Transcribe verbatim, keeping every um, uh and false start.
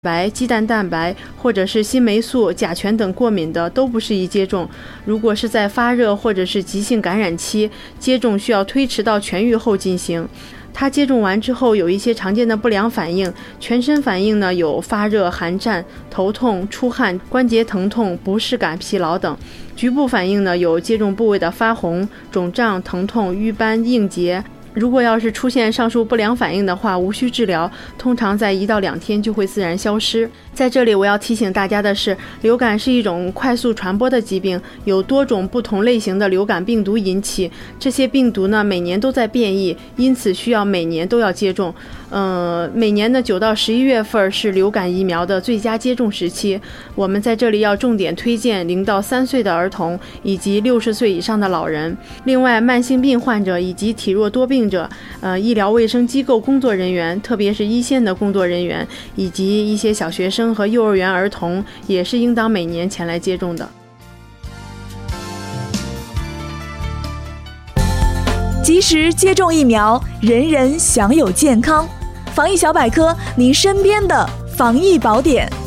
白、鸡蛋蛋白或者是新霉素、甲醛等过敏的都不适宜接种。如果是在发热或者是急性感染期，接种需要推迟到痊愈后进行。它接种完之后有一些常见的不良反应，全身反应呢有发热、寒战、头痛、出汗、关节疼痛、不适感、疲劳等。局部反应呢有接种部位的发红、肿胀、疼痛、瘀斑、硬结。如果要是出现上述不良反应的话，无需治疗，通常在一到两天就会自然消失。在这里我要提醒大家的是，流感是一种快速传播的疾病，有多种不同类型的流感病毒引起，这些病毒呢每年都在变异，因此需要每年都要接种。呃，每年的九到十一月份是流感疫苗的最佳接种时期。我们在这里要重点推荐零到三岁的儿童以及六十岁以上的老人。另外，慢性病患者以及体弱多病者，呃，医疗卫生机构工作人员，特别是一线的工作人员，以及一些小学生和幼儿园儿童，也是应当每年前来接种的。 及时接种疫苗，人人享有健康。防疫小百科，您身边的防疫宝典。